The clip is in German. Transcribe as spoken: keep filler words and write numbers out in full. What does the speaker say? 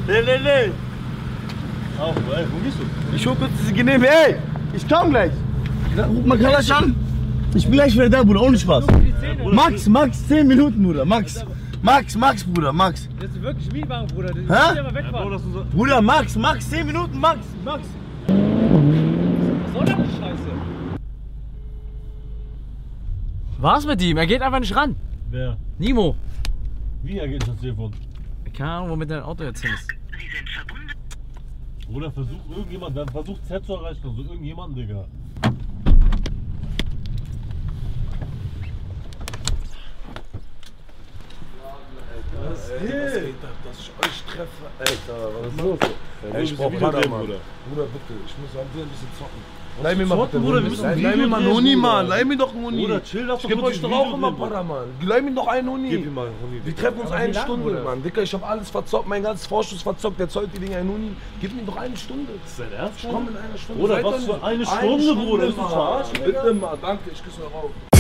Nee, nee, nee. Auf, ey, wo bist du? Ich hol kurz diese Genehme, ey! Ich komm gleich! Ruf mal gleich an! Ich bin gleich wieder da, Bruder, ohne Spaß. Max, Max, zehn Minuten, Bruder, Max. Max, Max, Bruder, Max. Das ist wirklich Mietwagen, Bruder. Das Hä? ist ja mal wegfahren. Bruder, Max, Max, zehn Minuten, Max, Max. Was soll denn die Scheiße? Was mit ihm? Er geht einfach nicht ran. Wer? Nimo. Wie er geht das Telefon? Keine Ahnung, womit dein Auto jetzt hin ist. Oder versucht irgendjemand, dann versucht Z zu erreichen, also irgendjemanden, Digga. Was geht, dass ich euch treffe? Alter, was ist los? Ey, ich brauch Padermann. Bruder. Bruder, bitte, ich muss an dir ein bisschen zocken. Leih mir mal bitte Bruder, einen wir Uni. müssen Leih mir mal einen Video Uni, drehen, Mann. Bruder. Leih mir doch einen Uni. Bruder, chill, lass doch Ich geb kurz euch ein doch auch Video immer drehen, Bruder. Padermann. Leih mir doch einen Uni. Gib ihm mal einen Uni. Wir treffen uns eine wie lang, Stunde, Bruder? Mann. Dicker, ich hab alles verzockt, mein ganzes Vorschuss verzockt. Der zollt die Dinger einen Uni. Gib mir doch eine Stunde. Ist dein Ernst? Ich komm in einer Stunde. Bruder, Seid was doch für nicht- eine Stunde, Bruder? Ist das Mann. verarschen, Digga? Bitte mal, danke, ich küsse eure Augen.